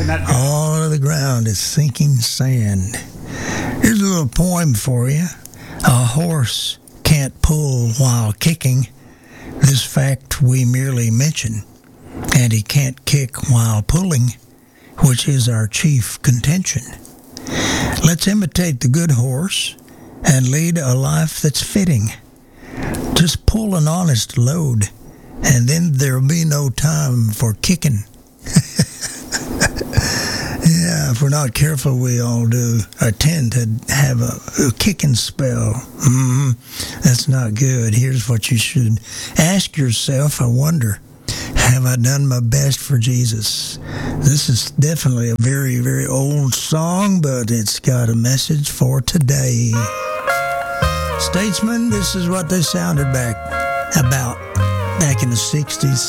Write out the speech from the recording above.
All of the ground is sinking sand. Here's a little poem for you. A horse can't pull while kicking. This fact we merely mention. And he can't kick while pulling, which is our chief contention. Let's imitate the good horse and lead a life that's fitting. Just pull an honest load, and then there'll be no time for kicking. Yeah, if we're not careful, we all do tend to have a kicking spell. That's not good. Here's what you should ask yourself. I wonder, have I done my best for Jesus? This is definitely a very, very old song, but it's got a message for today. Statesmen, this is what they sounded back in the 60s,